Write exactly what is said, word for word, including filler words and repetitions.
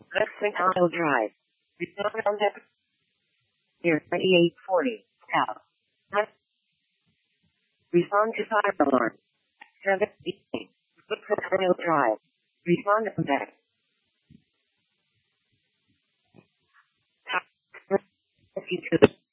Exit Auto Drive. Respond on the near twenty-eight forty. South. Respond to fire alarm. seven eighteen. Exit Auto Drive. Respond on that. If you could.